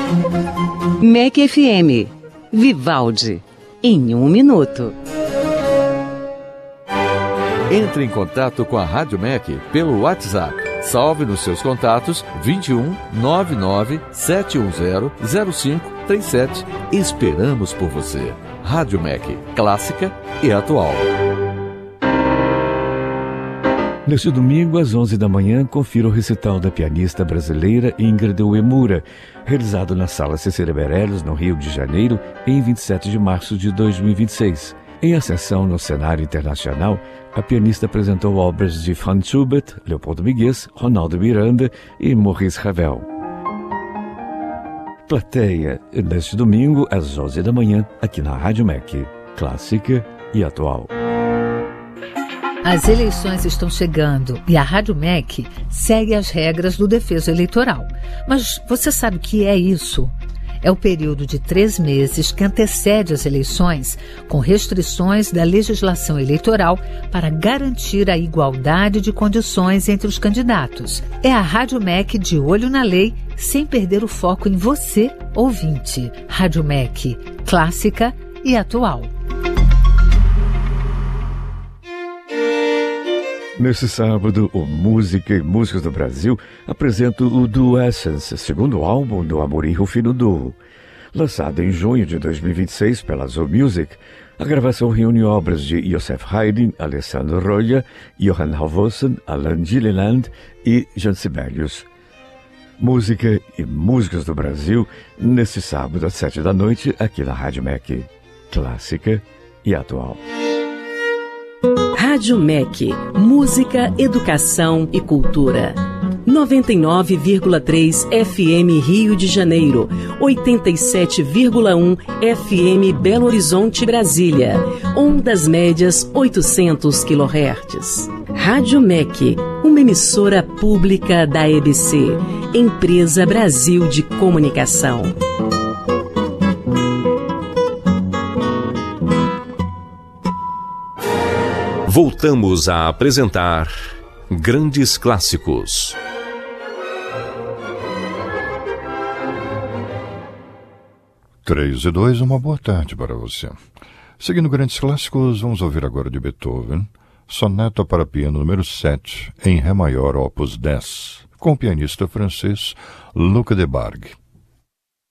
MEC FM. Vivaldi. Em 1 minuto. Entre em contato com a Rádio MEC pelo WhatsApp. Salve nos seus contatos 21 99 710 0537. Esperamos por você. Rádio MEC, clássica e atual. Neste domingo, às 11 da manhã, confira o recital da pianista brasileira Ingrid Uemura, realizado na Sala Cecília Meirelles, no Rio de Janeiro, em 27 de março de 2026. Em ascensão no cenário internacional, a pianista apresentou obras de Franz Schubert, Leopoldo Miguez, Ronaldo Miranda e Maurice Ravel. Plateia, neste domingo, às 11 da manhã, aqui na Rádio MEC, clássica e atual. As eleições estão chegando e a Rádio MEC segue as regras do Defeso Eleitoral. Mas você sabe o que é isso? É o período de 3 meses que antecede as eleições, com restrições da legislação eleitoral para garantir a igualdade de condições entre os candidatos. É a Rádio MEC de olho na lei, sem perder o foco em você, ouvinte. Rádio MEC, clássica e atual. Neste sábado, o Música e Músicos do Brasil apresenta o Duo Essence, segundo álbum do Amorim Rufino Duo. Lançado em junho de 2026 pela Zoo Music, a gravação reúne obras de Joseph Haydn, Alessandro Rolla, Johann Halvorsen, Alain Gilliland e Jean Sibelius. Música e Músicos do Brasil, neste sábado às 7 da noite, aqui na Rádio MEC, clássica e atual. Rádio MEC, música, educação e cultura. 99,3 FM Rio de Janeiro, 87,1 FM Belo Horizonte, Brasília, ondas médias 800 kHz. Rádio MEC, uma emissora pública da EBC, Empresa Brasil de Comunicação. Voltamos a apresentar Grandes Clássicos. Três e 2, uma boa tarde para você. Seguindo Grandes Clássicos, vamos ouvir agora de Beethoven, Sonata para Piano número 7, em Ré maior, opus 10, com o pianista francês Luc Debargue.